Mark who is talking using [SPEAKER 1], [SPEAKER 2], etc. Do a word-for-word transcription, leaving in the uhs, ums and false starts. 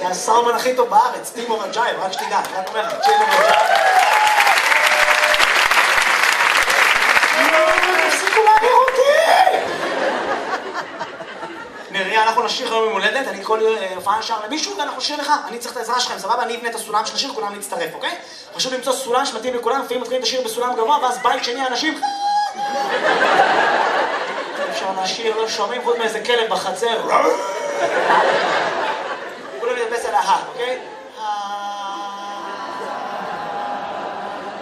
[SPEAKER 1] הסאומן הכי טוב בארץ, טימו רג'ייב, רק שתדע, רק אומר לך, טימו רג'ייב. תפסיקו להעביר אותי! נריה, אנחנו נשאיר היום ממולדת, אני כל הופעה נשאר למישהו ואנחנו נשאיר לך, אני צריך את העזרה שלכם, סבבה? אני אבנה את הסולם של השיר, כולם להצטרף, אוקיי? חשוב למצוא סולם שמתאים לכולם, לפעמים מתחילים את השיר בסולם גבוה, ואז בית שני האנשים... אפשר להשאיר, לא שומעים חוץ מאיזה כלב בחצר. כולם ידבס על ההר, אוקיי?